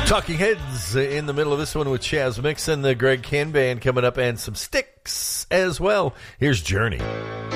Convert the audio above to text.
Talking Heads in the middle of this one with Chaz Mixon, the Greg Ken Band coming up, and some Styx as well. Here's Journey.